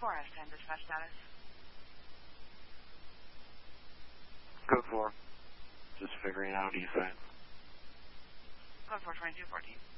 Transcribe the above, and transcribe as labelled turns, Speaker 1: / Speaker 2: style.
Speaker 1: S10 dispatch status.
Speaker 2: Code 4. Just figuring out east side.
Speaker 1: Code 4, 2214.